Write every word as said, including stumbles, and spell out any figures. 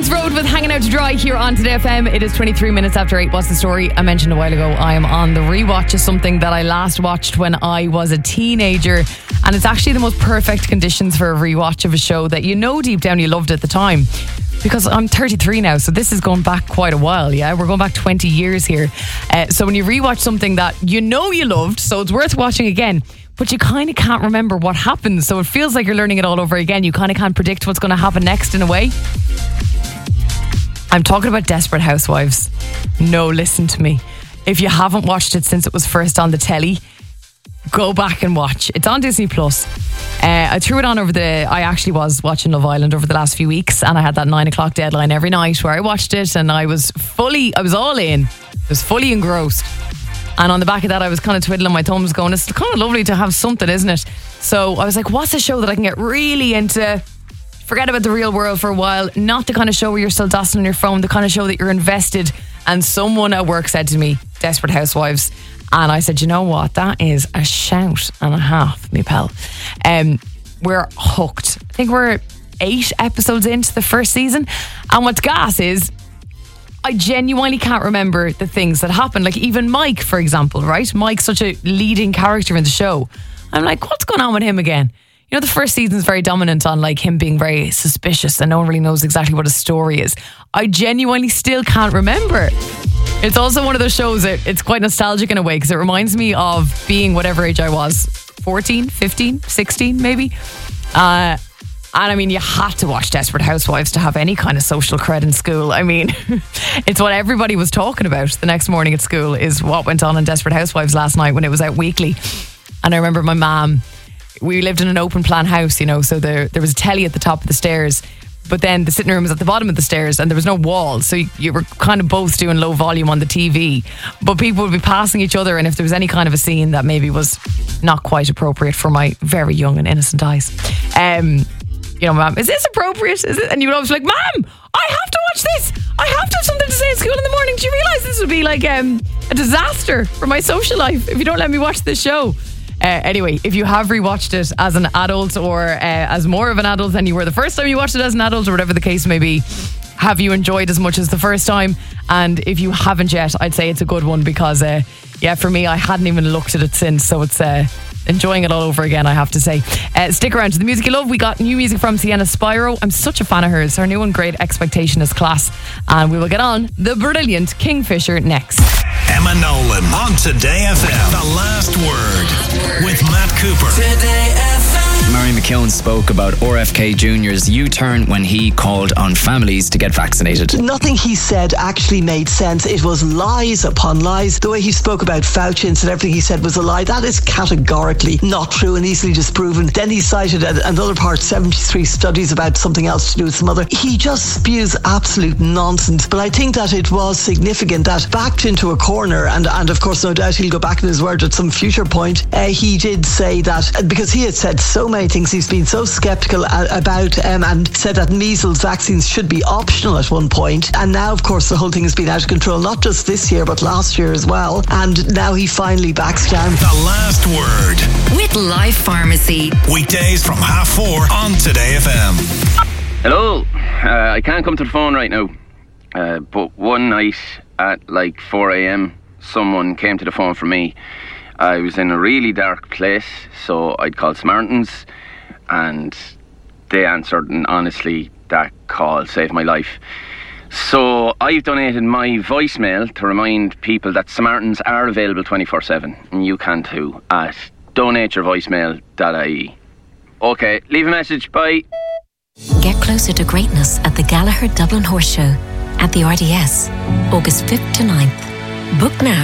Rose Road with Hanging Out to Dry here on Today F M. It is twenty-three minutes after eight. What's the story? I mentioned a while ago I am on the rewatch of something that I last watched when I was a teenager, and it's actually the most perfect conditions for a rewatch of a show that you know deep down you loved at the time. Because I'm thirty-three now, so this is going back quite a while, yeah? We're going back twenty years here. Uh, so when you rewatch something that you know you loved, so it's worth watching again, but you kind of can't remember what happened, so it feels like you're learning it all over again. You kind of can't predict what's going to happen next in a way. I'm talking about Desperate Housewives. No, listen to me. If you haven't watched it since it was first on the telly, go back and watch. It's on Disney Plus. Uh, I threw it on over the... I actually was watching Love Island over the last few weeks, and I had that nine o'clock deadline every night where I watched it, and I was fully... I was all in. I was fully engrossed. And on the back of that, I was kind of twiddling my thumbs going, it's kind of lovely to have something, isn't it? So I was like, what's a show that I can get really into? Forget about the real world for a while. Not the kind of show where you're still dusting on your phone, the kind of show that you're invested. And someone at work said to me, Desperate Housewives. And I said, you know what? That is a shout and a half, me pal. Um, we're hooked. I think we're eight episodes into the first season. And what's gas is, I genuinely can't remember the things that happened. Like even Mike, for example, right? Mike's such a leading character in the show. I'm like, what's going on with him again? You know, the first season's very dominant on like him being very suspicious and no one really knows exactly what his story is. I genuinely still can't remember. It's also one of those shows that it's quite nostalgic in a way because it reminds me of being whatever age I was, fourteen, fifteen, sixteen maybe. Uh, and I mean, you had to watch Desperate Housewives to have any kind of social cred in school. I mean, it's what everybody was talking about the next morning at school is what went on in Desperate Housewives last night when it was out weekly. And I remember my mum, we lived in an open plan house, you know, so there, there was a telly at the top of the stairs, but then the sitting room was at the bottom of the stairs and there was no wall, so you, you were kind of both doing low volume on the T V, but people would be passing each other, and if there was any kind of a scene that maybe was not quite appropriate for my very young and innocent eyes, um, you know, Mum, is this appropriate? Is it? And you would always be like, Mum, I have to watch this. I have to have something to say at school in the morning. Do you realise this would be like um, a disaster for my social life if you don't let me watch this show? Uh, anyway, if you have rewatched it as an adult or uh, as more of an adult than you were the first time you watched it as an adult or whatever the case may be, have you enjoyed as much as the first time? And if you haven't yet, I'd say it's a good one because, uh, yeah, for me, I hadn't even looked at it since, so it's uh, enjoying it all over again, I have to say. Uh, stick around to the music you love. We got new music from Sienna Spyro. I'm such a fan of hers. Her new one, Great Expectation, is class. And we will get on the brilliant Kingfisher next. Emma Nolan on Today F M. The Last Word with Matt Cooper. Today F M. Murray McKeown spoke about R F K Junior's U-turn when he called on families to get vaccinated. Nothing he said actually made sense. It was lies upon lies. The way he spoke about Fauci and said everything he said was a lie, that is categorically not true and easily disproven. Then he cited another part, seventy-three studies about something else to do with some other. He just spews absolute nonsense. But I think that it was significant that backed into a corner, and, and of course no doubt he'll go back in his word at some future point, uh, he did say that, because he had said so many things, he's been so sceptical about um, and said that measles vaccines should be optional at one point, and now of course the whole thing has been out of control, not just this year but last year as well, and now he finally backs down. The Last Word with Life Pharmacy, weekdays from half four on Today F M. Hello, uh, I can't come to the phone right now, uh, but one night at like four a.m. someone came to the phone for me. I was in a really dark place, so I'd called Samaritans, and they answered, and honestly, that call saved my life. So I've donated my voicemail to remind people that Samaritans are available twenty-four seven, and you can too, at donate your voicemail dot I E. Okay, leave a message, bye. Get closer to greatness at the Gallagher Dublin Horse Show at the R D S, August fifth to ninth. Book now.